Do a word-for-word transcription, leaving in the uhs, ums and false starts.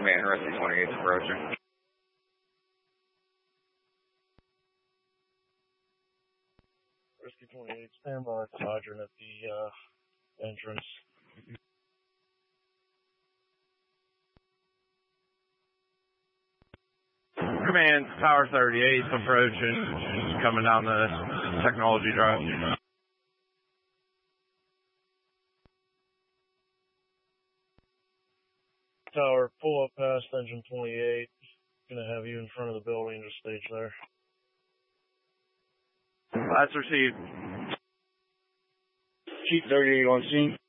Command, Rescue twenty-eight approaching. Rescue twenty-eight, stand by, hydrant at the uh, entrance. Command, Tower thirty-eight approaching, coming down the technology drive. Tower, pull up past engine twenty-eight. Gonna have you in front of the building, just stage there. That's received. Chief thirty-eight on scene.